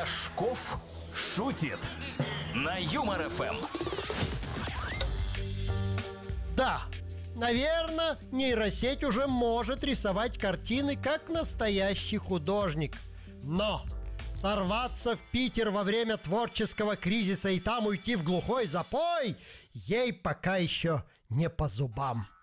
Рожков шутит на Юмор ФМ. Да, наверное, нейросеть уже может рисовать картины, как настоящий художник. Но сорваться в Питер во время творческого кризиса и там уйти в глухой запой ей пока еще не по зубам.